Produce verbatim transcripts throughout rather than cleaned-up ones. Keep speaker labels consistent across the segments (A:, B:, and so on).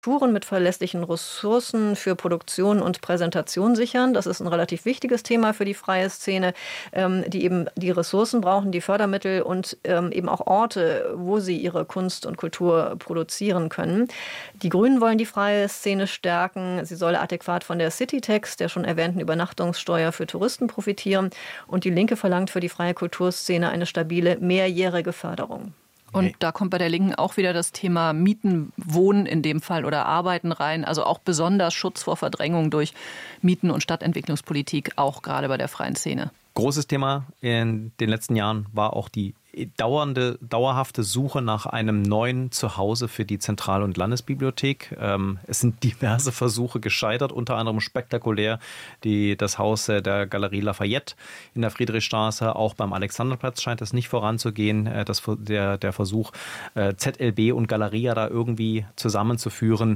A: mit verlässlichen Ressourcen für Produktion und Präsentation sichern. Das ist ein relativ wichtiges Thema für die freie Szene, ähm, die eben die Ressourcen brauchen, die Fördermittel und ähm, eben auch Orte, wo sie ihre Kunst und Kultur produzieren können. Die Grünen wollen die freie Szene stärken. Sie soll adäquat von der Citytax, der schon erwähnten Übernachtungssteuer für Touristen, profitieren. Und die Linke verlangt für die freie Kulturszene eine stabile, mehrjährige Förderung.
B: Und da kommt bei der Linken auch wieder das Thema Mieten, Wohnen in dem Fall oder Arbeiten rein. Also auch besonders Schutz vor Verdrängung durch Mieten- und Stadtentwicklungspolitik, auch gerade bei der freien Szene.
C: Großes Thema in den letzten Jahren war auch die dauernde, dauerhafte Suche nach einem neuen Zuhause für die Zentral- und Landesbibliothek. Ähm, es sind diverse Versuche gescheitert, unter anderem spektakulär die, das Haus der Galerie Lafayette in der Friedrichstraße. Auch beim Alexanderplatz scheint es nicht voranzugehen. Äh, das, der, der Versuch, äh, Z L B und Galeria da irgendwie zusammenzuführen.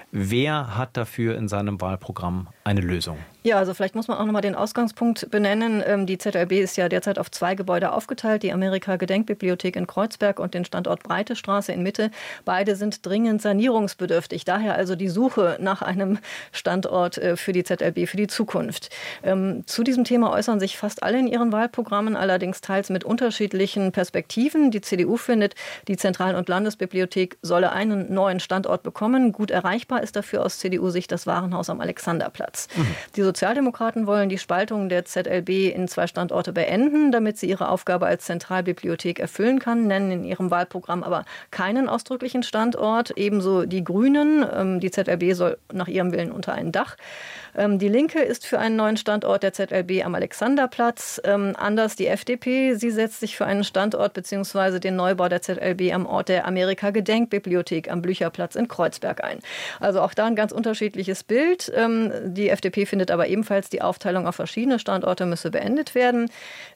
C: Wer hat dafür in seinem Wahlprogramm eine Lösung?
A: Ja, also vielleicht muss man auch nochmal den Ausgangspunkt benennen. Ähm, die Z L B ist ja derzeit auf zwei Gebäude aufgeteilt, die Amerika-Gedenkbibliothek in Kreuzberg und den Standort Breite Straße in Mitte. Beide sind dringend sanierungsbedürftig. Daher also die Suche nach einem Standort äh, für die Z L B für die Zukunft. Ähm, zu diesem Thema äußern sich fast alle in ihren Wahlprogrammen, allerdings teils mit unterschiedlichen Perspektiven. Die C D U findet, die Zentral- und Landesbibliothek solle einen neuen Standort bekommen. Gut erreichbar ist dafür aus C D U-Sicht das Warenhaus am Alexanderplatz. Mhm. Die Sozialdemokraten wollen die Spaltung der Z L B in zwei Standorte beenden, damit sie ihre Aufgabe als Zentralbibliothek erfüllen kann, nennen in ihrem Wahlprogramm aber keinen ausdrücklichen Standort. Ebenso die Grünen. Die Z L B soll nach ihrem Willen unter ein Dach. Die Linke ist für einen neuen Standort der Z L B am Alexanderplatz. Anders die F D P. Sie setzt sich für einen Standort bzw. den Neubau der Z L B am Ort der Amerika-Gedenkbibliothek am Blücherplatz in Kreuzberg ein. Also auch da ein ganz unterschiedliches Bild. Die F D P findet aber ebenfalls, die Aufteilung auf verschiedene Standorte müsse beendet werden.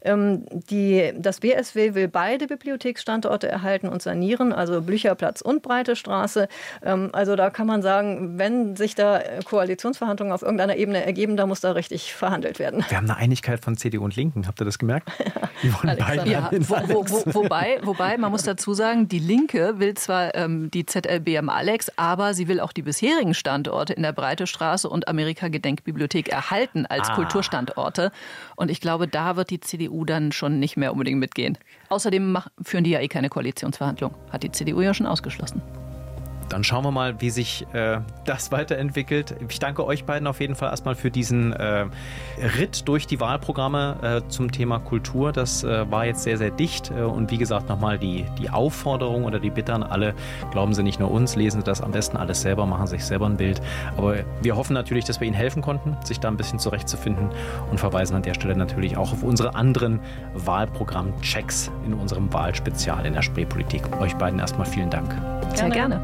A: Die, das B S W will beide Bibliotheksstandorte erhalten und sanieren, also Blücherplatz und Breite Straße. Also da kann man sagen, wenn sich da Koalitionsverhandlungen auf irgendeiner Ebene ergeben, da muss da richtig verhandelt werden.
C: Wir haben eine Einigkeit von C D U und Linken, habt ihr das gemerkt? Die wollen beide
B: ja, wo, wo, wo, wobei, wobei, man muss dazu sagen, die Linke will zwar ähm, die Z L B am Alex, aber sie will auch die bisherigen Standorte in der Breite Straße und Amerika-Gedenkbibliothek erhalten als ah. Kulturstandorte. Und ich glaube, da wird die C D U dann schon nicht mehr unbedingt mitgehen. Außerdem mach, führen die ja eh keine Koalitionsverhandlungen. Hat die C D U ja schon ausgeschlossen.
C: Dann schauen wir mal, wie sich äh, das weiterentwickelt. Ich danke euch beiden auf jeden Fall erstmal für diesen äh, Ritt durch die Wahlprogramme äh, zum Thema Kultur. Das äh, war jetzt sehr, sehr dicht. Äh, und wie gesagt, nochmal die, die Aufforderung oder die Bitte an alle, glauben Sie nicht nur uns, lesen Sie das am besten alles selber, machen sich selber ein Bild. Aber wir hoffen natürlich, dass wir Ihnen helfen konnten, sich da ein bisschen zurechtzufinden und verweisen an der Stelle natürlich auch auf unsere anderen Wahlprogramm-Checks in unserem Wahlspezial in der Spreepolitik. Euch beiden erstmal vielen Dank.
B: Sehr gerne.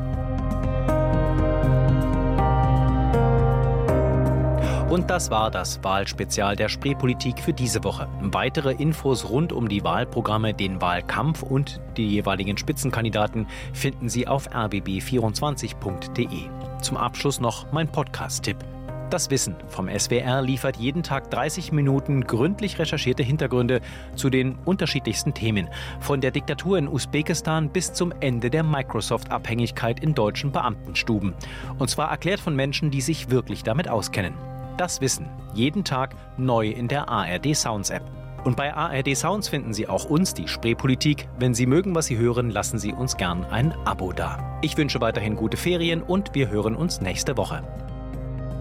C: Und das war das Wahlspezial der Spreepolitik für diese Woche. Weitere Infos rund um die Wahlprogramme, den Wahlkampf und die jeweiligen Spitzenkandidaten finden Sie auf r b b vierundzwanzig punkt d e. Zum Abschluss noch mein Podcast-Tipp. Das Wissen vom S W R liefert jeden Tag dreißig Minuten gründlich recherchierte Hintergründe zu den unterschiedlichsten Themen. Von der Diktatur in Usbekistan bis zum Ende der Microsoft-Abhängigkeit in deutschen Beamtenstuben. Und zwar erklärt von Menschen, die sich wirklich damit auskennen. Das Wissen, jeden Tag neu in der A R D Sounds App. Und bei A R D Sounds finden Sie auch uns, die Spreepolitik. Wenn Sie mögen, was Sie hören, lassen Sie uns gern ein Abo da. Ich wünsche weiterhin gute Ferien und wir hören uns nächste Woche.